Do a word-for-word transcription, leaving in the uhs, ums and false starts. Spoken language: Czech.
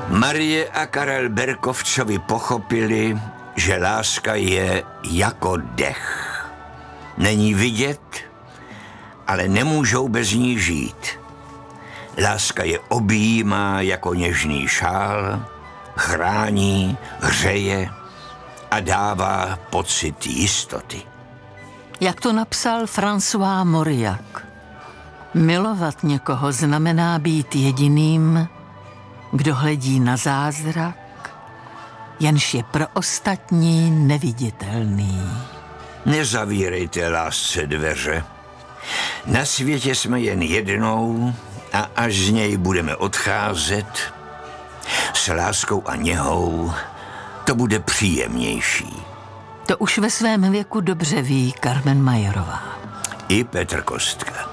Marie a Karel Berkovcovi pochopili, že láska je jako dech. Není vidět, ale nemůžou bez ní žít. Láska je objímá jako něžný šál, chrání, hřeje a dává pocit jistoty. Jak to napsal François Mauriac. Milovat někoho znamená být jediným, kdo hledí na zázrak, jenž je pro ostatní neviditelný. Nezavírejte lásce dveře. Na světě jsme jen jednou a až z něj budeme odcházet, s láskou a něhou to bude příjemnější. To už ve svém věku dobře ví Carmen Mayerová. I Petr Kostka.